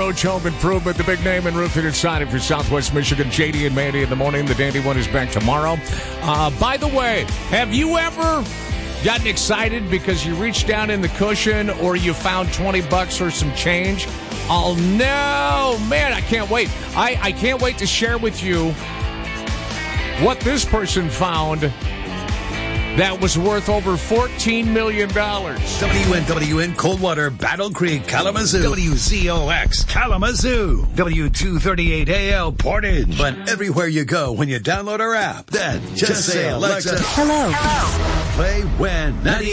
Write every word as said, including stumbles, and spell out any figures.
Roach Home Improvement, the big name in roofing and siding for Southwest Michigan. J D and Mandy in the morning. The Dandy One is back tomorrow. Uh, by the way, have you ever gotten excited because you reached down in the cushion or you found twenty bucks or some change? Oh, no. Man, I can't wait. I, I can't wait to share with you what this person found that was worth over fourteen million dollars. W N W N Coldwater, Battle Creek, Kalamazoo. W Z O X, Kalamazoo. W two thirty-eight A L, Portage. But everywhere you go when you download our app, then just, just say, Alexa, hello. Hello. Play When.